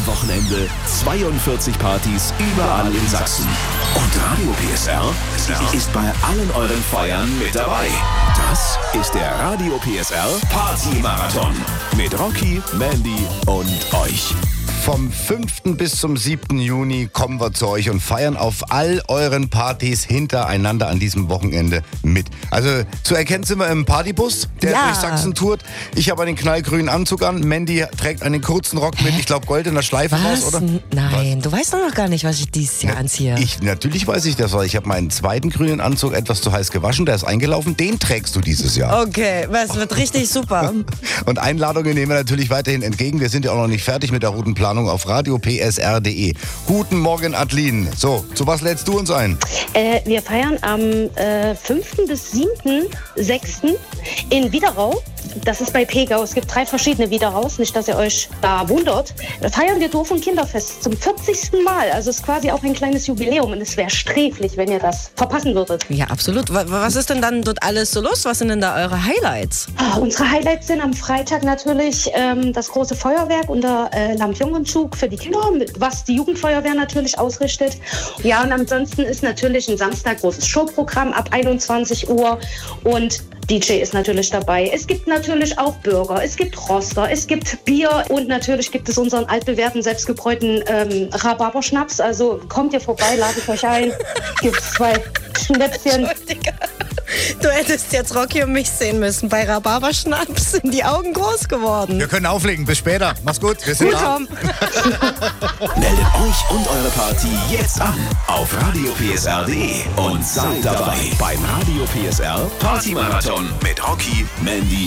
Wochenende 42 Partys überall in Sachsen. Und Radio PSR ist bei allen euren Feiern mit dabei. Das ist der Radio PSR Party-Marathon mit Rocky, Mandy und euch. Vom 5. bis zum 7. Juni kommen wir zu euch und feiern auf all euren Partys hintereinander an diesem Wochenende mit. Also zu erkennen sind wir im Partybus, der durch Sachsen tourt. Ich habe einen knallgrünen Anzug an, Mandy trägt einen kurzen Rock mit, ich glaube, goldener Schleife raus, oder? Nein, du weißt doch noch gar nicht, was ich dieses Jahr anziehe. Natürlich weiß ich das, weil ich habe meinen zweiten grünen Anzug etwas zu heiß gewaschen, der ist eingelaufen, den trägst du dieses Jahr. Okay, das wird richtig super. Und Einladungen nehmen wir natürlich weiterhin entgegen. Wir sind ja auch noch nicht fertig mit der Routenplanung auf radiopsr.de. Guten Morgen, Adeline. So, zu was lädst du uns ein? Wir feiern am 5. bis 7.6. in Widerau. Das ist bei Pegau. Es gibt 3 verschiedene Wiederaus, nicht, dass ihr euch da wundert. Da feiern wir Dorf- und Kinderfest zum 40. Mal. Also es ist quasi auch ein kleines Jubiläum und es wäre sträflich, wenn ihr das verpassen würdet. Ja, absolut. Was ist denn dann dort alles so los? Was sind denn da eure Highlights? Unsere Highlights sind am Freitag natürlich das große Feuerwerk und der Lampion-Zug für die Kinder, was die Jugendfeuerwehr natürlich ausrichtet. Ja, und ansonsten ist natürlich ein Samstag großes Showprogramm ab 21 Uhr und DJ ist natürlich dabei. Es gibt natürlich auch Burger, es gibt Roster, es gibt Bier und natürlich gibt es unseren altbewährten, selbstgebräuten Rhabarberschnaps. Also kommt ihr vorbei, ladet euch ein, gibt 2 Schnäpschen. Du hättest jetzt Rocky und mich sehen müssen. Bei Rhabarberschnaps sind die Augen groß geworden. Wir können auflegen. Bis später. Mach's gut. Wir sind da. Meldet euch und eure Party jetzt an auf radiopsr.de und seid dabei beim Radio PSR Party-Marathon mit Rocky, Mandy